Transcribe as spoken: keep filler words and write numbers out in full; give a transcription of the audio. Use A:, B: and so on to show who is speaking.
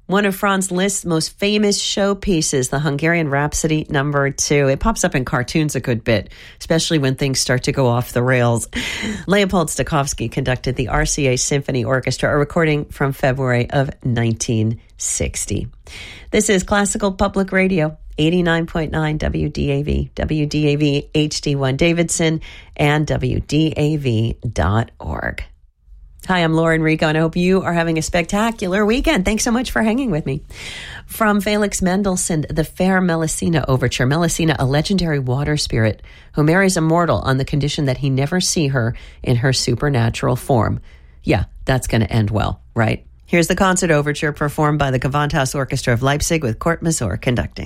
A: One of Franz Liszt's most famous showpieces, the Hungarian Rhapsody number two. It pops up in cartoons a good bit, especially when things start to go off the rails. Leopold Stokowski conducted the R C A Symphony Orchestra, a recording from February of nineteen sixty. This is Classical Public Radio, eighty-nine point nine W D A V, W D A V H D one Davidson, and W D A V dot org. Hi, I'm Lauren Rico, and I hope you are having a spectacular weekend. Thanks so much for hanging with me. From Felix Mendelssohn, the Fair Melusina Overture. Melusina, a legendary water spirit who marries a mortal on the condition that he never see her in her supernatural form. Yeah, that's going to end well, right? Here's the concert overture performed by the Gewandhaus Orchestra of Leipzig with Kurt Masur conducting.